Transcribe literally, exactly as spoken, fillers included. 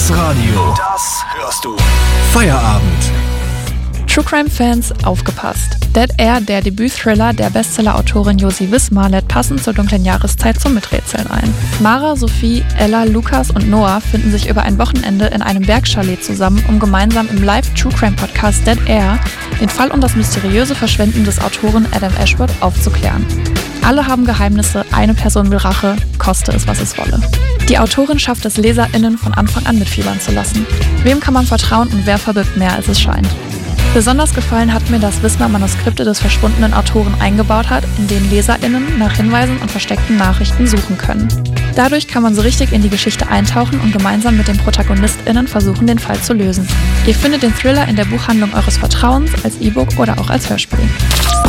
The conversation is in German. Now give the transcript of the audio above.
Das Radio. Das hörst du. Feierabend. True Crime-Fans, aufgepasst. Dead Air, der Debüt-Thriller der Bestseller-Autorin Josie Wismar, lädt passend zur dunklen Jahreszeit zum Miträtseln ein. Mara, Sophie, Ella, Lukas und Noah finden sich über ein Wochenende in einem Bergchalet zusammen, um gemeinsam im Live-True-Crime-Podcast Dead Air den Fall und das mysteriöse Verschwinden des Autoren Adam Ashworth aufzuklären. Alle haben Geheimnisse, eine Person will Rache, koste es, was es wolle. Die Autorin schafft es, LeserInnen von Anfang an mitfiebern zu lassen. Wem kann man vertrauen und wer verbirgt mehr, als es scheint? Besonders gefallen hat mir, dass Wismar Manuskripte des verschwundenen Autoren eingebaut hat, in denen LeserInnen nach Hinweisen und versteckten Nachrichten suchen können. Dadurch kann man so richtig in die Geschichte eintauchen und gemeinsam mit den ProtagonistInnen versuchen, den Fall zu lösen. Ihr findet den Thriller in der Buchhandlung eures Vertrauens, als E-Book oder auch als Hörspiel.